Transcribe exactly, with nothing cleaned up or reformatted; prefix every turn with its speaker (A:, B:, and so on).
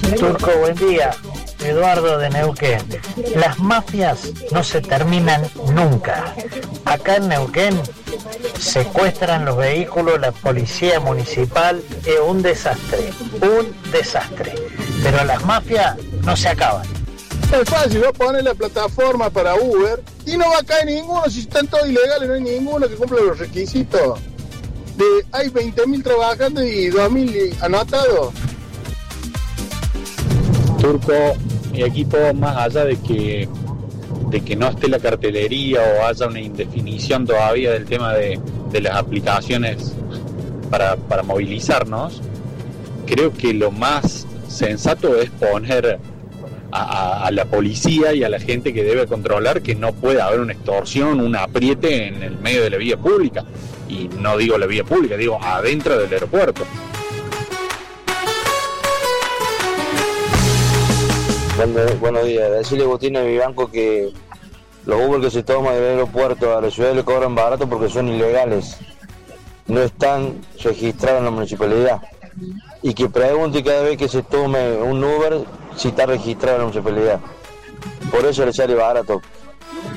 A: Turco, buen día. Eduardo de Neuquén. Las mafias no se terminan nunca. Acá en Neuquén secuestran los vehículos, la policía municipal, es un desastre, un desastre. Pero las mafias no se acaban.
B: Es fácil, va a poner la plataforma para Uber y no va a caer ninguno, si están todos ilegales, no hay ninguno que cumpla los requisitos. De, hay veinte mil trabajando y dos mil anotados.
C: Turco, mi equipo, más allá de que de que no esté la cartelería o haya una indefinición todavía del tema de, de las aplicaciones para, para movilizarnos, creo que lo más sensato es poner a, a, a la policía y a la gente que debe controlar que no puede haber una extorsión, un apriete en el medio de la vía pública. Y no digo la vía pública, digo adentro del aeropuerto.
D: Bueno, buenos días, decirle a Agustín de mi banco que los Uber que se toman del aeropuerto a la ciudad le cobran barato porque son ilegales, no están registrados en la municipalidad, y que pregunte cada vez que se tome un Uber si está registrado en la municipalidad, por eso le sale barato.